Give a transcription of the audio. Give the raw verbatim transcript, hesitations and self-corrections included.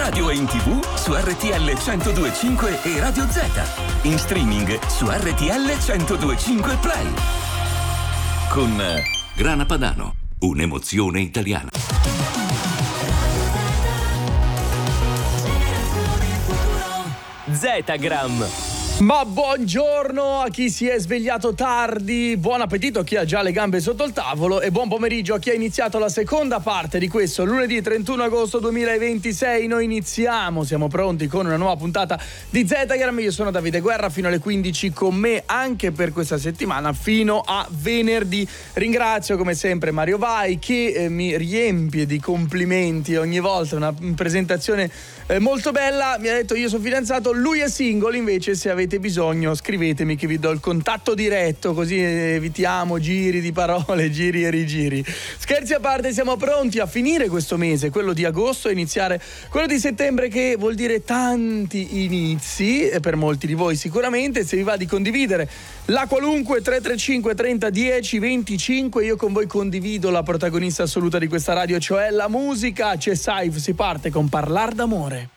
radio e in tv su R T L centodue e cinque e Radio Z, in streaming su R T L centodue e cinque Play. Con Grana Padano, un'emozione italiana. Zetagram. Ma buongiorno a chi si è svegliato tardi, buon appetito a chi ha già le gambe sotto il tavolo e buon pomeriggio a chi ha iniziato la seconda parte di questo lunedì trentuno agosto duemilaventisei. Noi iniziamo, siamo pronti con una nuova puntata di Zetagram. Io sono Davide Guerra, fino alle quindici con me anche per questa settimana fino a venerdì. Ringrazio come sempre Mario Vai che eh, mi riempie di complimenti ogni volta, una presentazione eh, molto bella. Mi ha detto io sono fidanzato, lui è single, invece se avete bisogno scrivetemi che vi do il contatto diretto, così evitiamo giri di parole, giri e rigiri. Scherzi a parte, siamo pronti a finire questo mese, quello di agosto, e iniziare quello di settembre, che vuol dire tanti inizi per molti di voi sicuramente. Se vi va di condividere la qualunque tre tre cinque trenta dieci venticinque, io con voi condivido la protagonista assoluta di questa radio, cioè la musica. C'è Saif, si parte con Parlar d'amore.